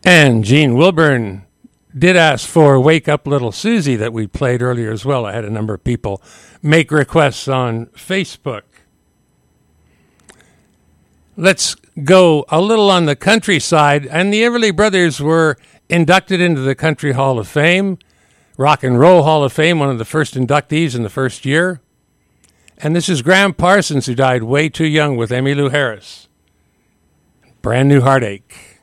And Gene Wilburn did ask for Wake Up Little Susie that we played earlier as well. I had a number of people make requests on Facebook. Let's go a little on the countryside. And the Everly Brothers were inducted into the Country Hall of Fame, Rock and Roll Hall of Fame, one of the first inductees in the first year. And this is Graham Parsons, who died way too young with Emmylou Harris. Brand New Heartache.